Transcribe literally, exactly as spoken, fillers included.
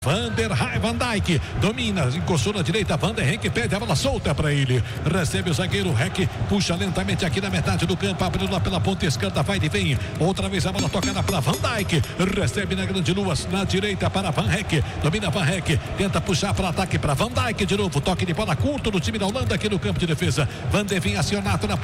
Vander Van Dijk domina, encostou na direita. Vander Henk pede a bola solta para ele. Recebe o zagueiro Henk, puxa lentamente aqui na metade do campo, abrindo lá pela ponta esquerda, vai e vem. Outra vez a bola tocada para Van Dijk. Recebe na grande lua, na direita para Van Henk. Domina Van Henk, tenta puxar para ataque para Van Dijk de novo. Toque de bola curto do time da Holanda aqui no campo de defesa. Vander vem acionado na